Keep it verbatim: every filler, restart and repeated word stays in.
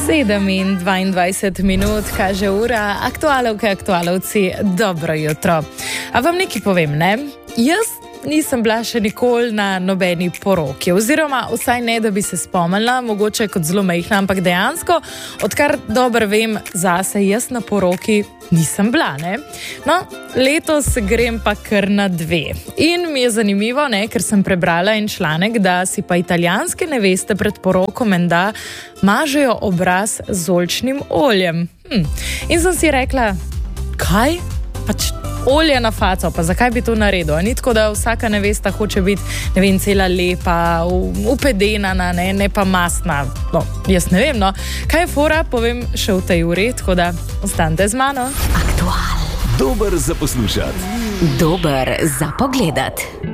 sedem in dvaindvajset minut kaže ura, aktualovke, aktualovci, dobro jutro. A vam nekaj povem, ne? Jaz nisem bila še nikoli na nobeni poroki, oziroma vsaj ne, da bi se spomnila, mogoče kot zelo majhna, ampak dejansko, odkar dobro vem zase, jaz na poroki nisem bila, ne? No, letos grem pa kar na dve. In mi je zanimivo, ne, ker sem prebrala en članek, da si pa italijanske neveste pred poroko menda mažejo obraz z oljčnim oljem. Hm. In sem si rekla, kaj? Pač olje na faco, pa zakaj bi to naredil? Ni tako, da vsaka nevesta hoče biti, ne vem, cela lepa, upedenana, ne, ne pa mastna. No, jaz ne vem, no. Kaj je fora, povem še v tej uri, tako da ostanite z mano. Aktual. Dober za poslušati. Dober za pogledati.